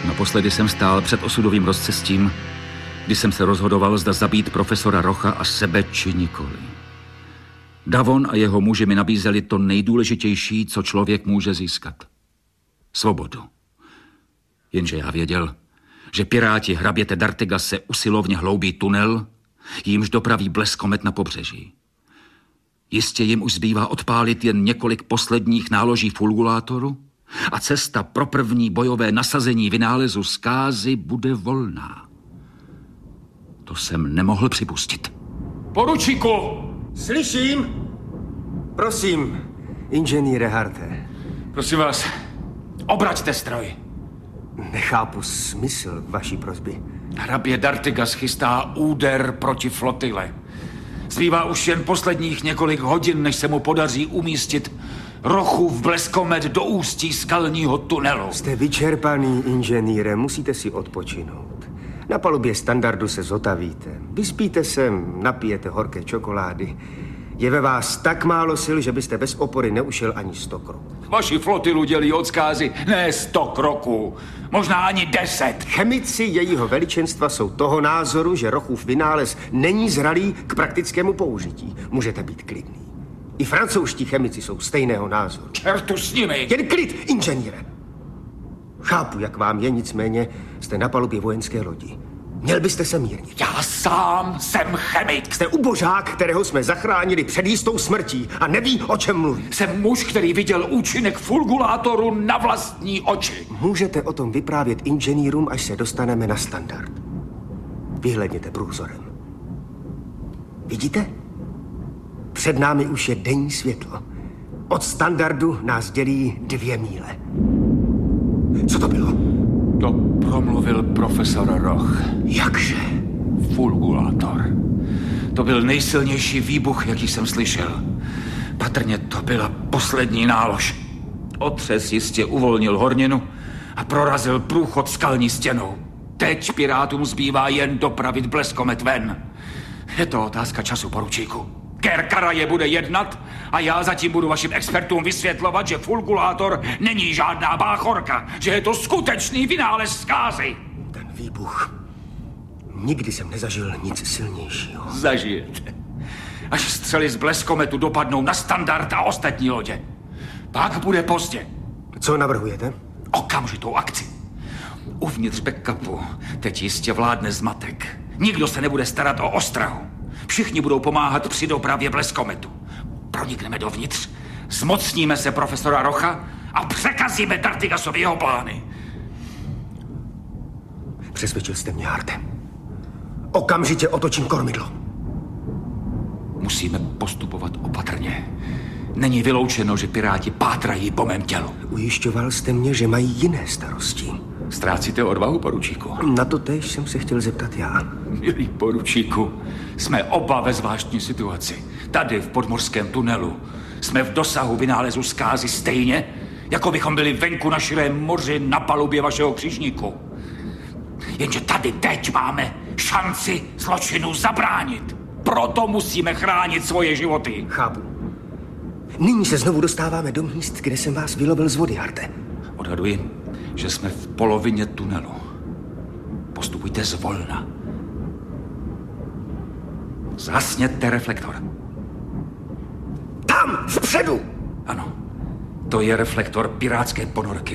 Naposledy jsem stál před osudovým rozcestím, kdy jsem se rozhodoval, zda zabít profesora Rocha a sebe či nikoli. Davon a jeho muži mi nabízeli to nejdůležitější, co člověk může získat. Svobodu. Jenže já věděl, že piráti hraběte D'Artiga se usilovně hloubí tunel, jímž dopraví bleskomet na pobřeží. Jistě jim už zbývá odpálit jen několik posledních náloží fulgulátoru a cesta pro první bojové nasazení vynálezu zkázy bude volná. To jsem nemohl připustit. Poručíku! Slyším? Prosím, inženýre Harte. Prosím vás, obraťte stroj. Nechápu smysl vaší prosby. Hrabě D'Artiga schystá úder proti flotile. Zbývá už jen posledních několik hodin, než se mu podaří umístit Rochův bleskomet do ústí skalního tunelu. Jste vyčerpaný, inženýre, musíte si odpočinout. Na palubě Standardu se zotavíte. Vyspíte se, napijete horké čokolády. Je ve vás tak málo sil, že byste bez opory neušel ani 100 kroků. Vaši flotilu dělí od zkázy ne 100 kroků, možná ani 10. Chemici jejího veličenstva jsou toho názoru, že Rochův vynález není zralý k praktickému použití. Můžete být klidný. I francouzští chemici jsou stejného názoru. Čertu s nimi! Jen klid, inženýre! Chápu, jak vám je, nicméně jste na palubě vojenské lodi. Měl byste se mírnit. Já sám jsem chemik. Jste ubožák, kterého jsme zachránili před jistou smrtí a neví, o čem mluví. Jsem muž, který viděl účinek fulgulátoru na vlastní oči. Můžete o tom vyprávět inženýrům, až se dostaneme na Standard. Vyhlédněte průzorem. Vidíte? Před námi už je denní světlo. Od Standardu nás dělí 2 míle. Co to bylo? To promluvil profesor Roch. Jakže? Fulgulátor. To byl nejsilnější výbuch, jaký jsem slyšel. Patrně to byla poslední nálož. Otřes jistě uvolnil horninu a prorazil průchod skalní stěnou. Teď pirátům zbývá jen dopravit bleskomet ven. Je to otázka času, poručíku. Kerkaraje bude jednat a já zatím budu vašim expertům vysvětlovat, že fulgulátor není žádná báchorka, že je to skutečný vynález zkázy. Ten výbuch. Nikdy jsem nezažil nic silnějšího. Zažijete. Až střely z bleskometu dopadnou na Standard a ostatní lodě. Pak bude pozdě. Co navrhujete? Okamžitou akci. Uvnitř backupu teď jistě vládne zmatek. Nikdo se nebude starat o ostrahu. Všichni budou pomáhat při dopravě bleskometu. Pronikneme dovnitř, zmocníme se profesora Rocha a překazíme D'Artigasovi jeho plány. Přesvědčil jste mě, Harte. Okamžitě otočím kormidlo. Musíme postupovat opatrně. Není vyloučeno, že piráti pátrají po mém tělu. Ujišťoval jste mě, že mají jiné starosti. Ztrácíte odvahu, poručíku? Na to též jsem se chtěl zeptat já. Milý poručíku, jsme oba ve zvláštní situaci. Tady v podmořském tunelu jsme v dosahu vynálezu zkázy stejně, jako bychom byli venku na širém moři na palubě vašeho křižníku. Jenže tady teď máme šanci zločinu zabránit. Proto musíme chránit svoje životy. Chápu. Nyní se znovu dostáváme do míst, kde jsem vás vylovil z vody, Harte. Odhaduji, že jsme v polovině tunelu. Postupujte zvolna. Zhasněte reflektor. Tam, vpředu! Ano, to je reflektor pirátské ponorky.